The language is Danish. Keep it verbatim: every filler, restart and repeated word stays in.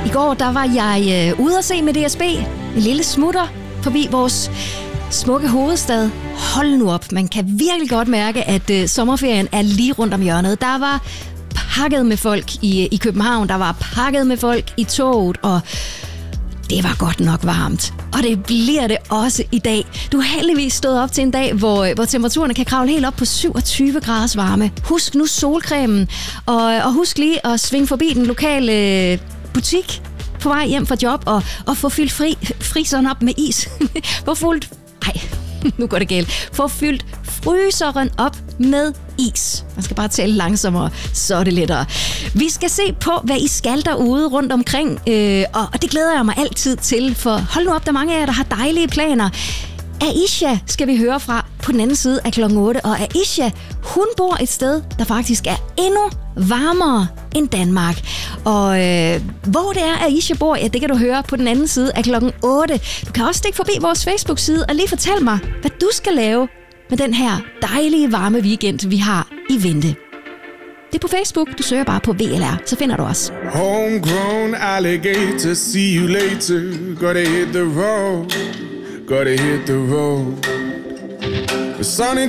I går der var jeg øh, ude at se med D S B. En lille smutter forbi vores smukke hovedstad. Hold nu op, man kan virkelig godt mærke, at øh, sommerferien er lige rundt om hjørnet. Der var pakket med folk i, i København, der var pakket med folk i toget, og det var godt nok varmt. Og det bliver det også i dag. Du har heldigvis stået op til en dag, hvor, hvor temperaturen kan kravle helt op på syvogtyve graders varme. Husk nu solcremen, og, og husk lige at svinge forbi den lokale butik på vej hjem fra job, og, og få fyldt fri, fryseren op med is. Få fyldt... Ej, nu går det galt. Få fyldt fryseren op med is. Man skal bare tale langsommere, så er det lettere. Vi skal se på, hvad I skal derude rundt omkring, øh, og, og det glæder jeg mig altid til, for hold nu op, der er mange af jer, der har dejlige planer. Aisha skal vi høre fra på den anden side af klokken otte, og Aisha, hun bor et sted, der faktisk er endnu varmere end Danmark. Og øh, hvor det er, Aisha bor, ja, det kan du høre på den anden side af klokken otte. Du kan også stikke forbi vores Facebook-side og lige fortælle mig, hvad du skal lave med den her dejlige varme weekend, vi har i vente. Det er på Facebook, du søger bare på V L R, så finder du os. Homegrown alligator, see you later. Gotta hit the road, gotta hit the road. The sun ain't